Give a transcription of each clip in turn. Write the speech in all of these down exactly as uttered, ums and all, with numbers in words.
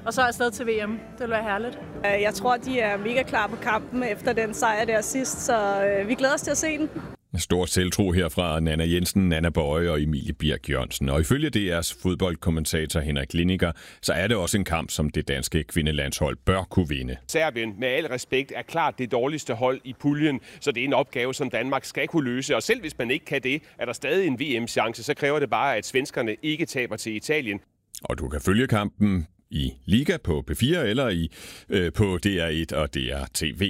og så afsted til V M. Det vil være herligt. Jeg tror, de er mega klar på kampen efter den sejr der sidst, så vi glæder os til at se den. Stor selvtro herfra Nanna Jensen, Nanna Bøje og Emilie Birk Jørgensen. Og ifølge D R's fodboldkommentator Henrik Lineker, så er det også en kamp, som det danske kvindelandshold bør kunne vinde. Serbien, med al respekt, er klart det dårligste hold i puljen, så det er en opgave, som Danmark skal kunne løse. Og selv hvis man ikke kan det, er der stadig en V M-chance, så kræver det bare, at svenskerne ikke taber til Italien. Og du kan følge kampen i Liga på P fire eller i, øh, på D R et og D R T V.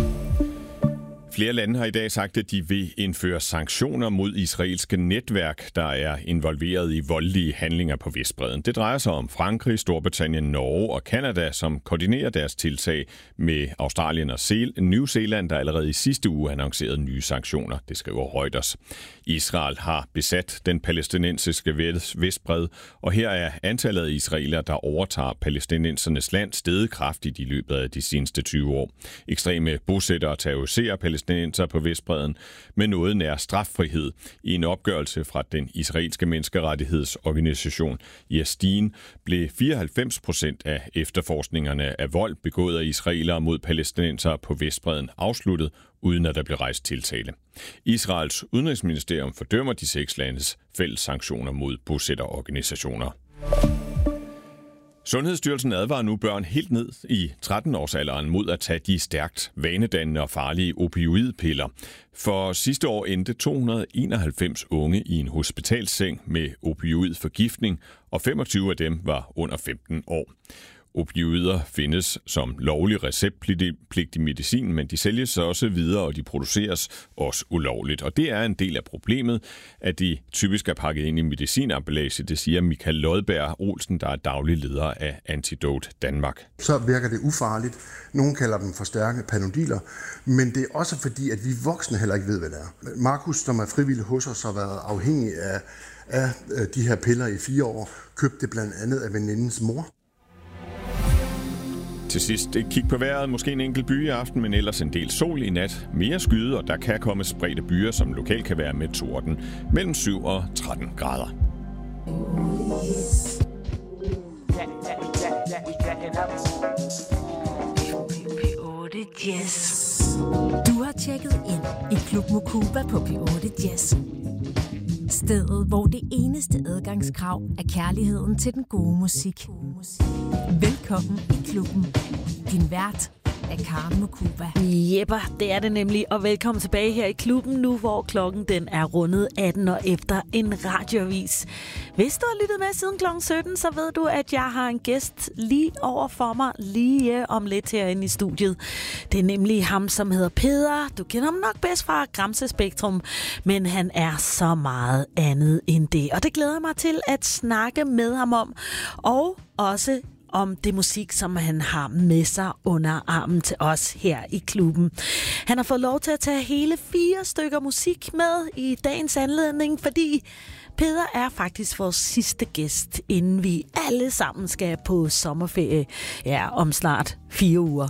Flere lande har i dag sagt, at de vil indføre sanktioner mod israelske netværk, der er involveret i voldelige handlinger på Vestbredden. Det drejer sig om Frankrig, Storbritannien, Norge og Kanada, som koordinerer deres tiltag med Australien og New Zealand, der allerede i sidste uge annoncerede nye sanktioner, det skriver Reuters. Israel har besat den palæstinensiske Vestbred, og her er antallet af israelere, der overtager palæstinensernes land, steget kraftigt i løbet af de seneste tyve år. Ekstreme bosættere terroriserer palæstinenser på Vestbredden med noget nær straffrihed. I en opgørelse fra den israelske menneskerettighedsorganisation Yasdin blev fireoghalvfems procent af efterforskningerne af vold begået af israelere mod palæstinensere på Vestbredden afsluttet, uden at der blev rejst tiltale. Israels udenrigsministerium fordømmer de seks landes fælles sanktioner mod bosætterorganisationer. Sundhedsstyrelsen advarer nu børn helt ned i tretten-årsalderen mod at tage de stærkt vanedannende og farlige opioidpiller. For sidste år endte to hundrede og enoghalvfems unge i en hospitalsseng med opioidforgiftning, og femogtyve af dem var under femten år. Opioider findes som lovlig receptpligtig medicin, men de sælges også videre, og de produceres også ulovligt. Og det er en del af problemet, at de typisk er pakket ind i medicinemballage, det siger Michael Lodberg Olsen, der er daglig leder af Antidote Danmark. Så virker det ufarligt. Nogle kalder dem for stærke panodiler, men det er også fordi, at vi voksne heller ikke ved, hvad det er. Markus, som er frivillig hos os, har været afhængig af, af de her piller i fire år, købte blandt andet af venindens mor. Til sidst et kig på vejret. Måske en enkelt by i aften, men ellers en del sol i nat. Mere skyde, og der kan komme spredte byer, som lokalt kan være med torden. Mellem syv og tretten grader. Du har tjekket ind i Klub Mokuba på P otte Jazz. Stedet, hvor det eneste adgangskrav er kærligheden til den gode musik. Velkommen i klubben. Din vært er Karen Mokuba. Jepper, det er det nemlig, og velkommen tilbage her i klubben nu, hvor klokken den er rundet atten og efter en radioavis. Hvis du har lyttet med siden klokken sytten, så ved du, at jeg har en gæst lige over for mig, lige om lidt herinde i studiet. Det er nemlig ham, som hedder Peder. Du kender ham nok bedst fra Gramse Spektrum, men han er så meget andet end det. Og det glæder mig til at snakke med ham om, og også om det musik, som han har med sig under armen til os her i klubben. Han har fået lov til at tage hele fire stykker musik med i dagens anledning, fordi Peder er faktisk vores sidste gæst, inden vi alle sammen skal på sommerferie. Ja, om snart fire uger.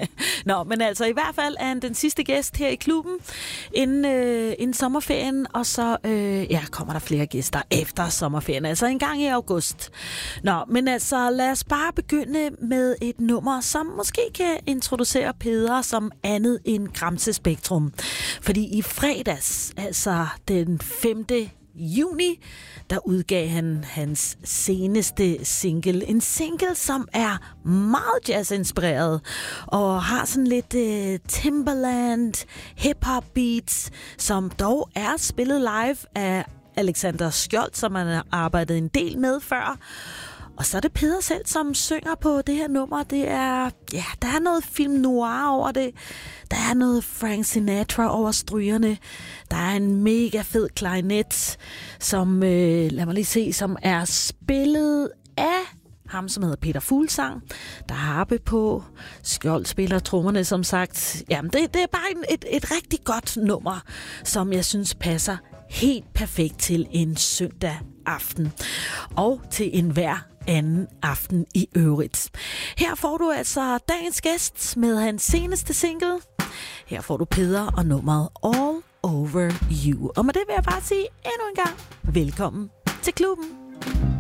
Nå, men altså i hvert fald er han den sidste gæst her i klubben inden, øh, inden sommerferien, og så øh, ja, kommer der flere gæster efter sommerferien, altså en gang i august. Nå, men altså lad os bare begynde med et nummer, som måske kan introducere Peder som andet end Gramse Spektrum. Fordi i fredags, altså den femte juni, der udgav han hans seneste single. En single, som er meget jazz-inspireret og har sådan lidt uh, Timbaland, hip-hop beats, som dog er spillet live af Alexander Skjold, som man har arbejdet en del med før. Og så er det Peder selv, som synger på det her nummer. Det er, ja, der er noget film noir over det. Der er noget Frank Sinatra over strygerne. Der er en mega fed klarinet, som, øh, lad mig lige se, som er spillet af ham, som hedder Peter Fuglsang. Der er harpe på. Skjold spiller trommerne, som sagt. Jamen, det, det er bare en, et, et rigtig godt nummer, som jeg synes passer helt perfekt til en søndag aften. Og til enhver anden aften i øvrigt. Her får du altså dagens gæst med hans seneste single. Her får du Peder og nummeret All Over You. Og med det vil jeg bare sige endnu en gang velkommen til klubben.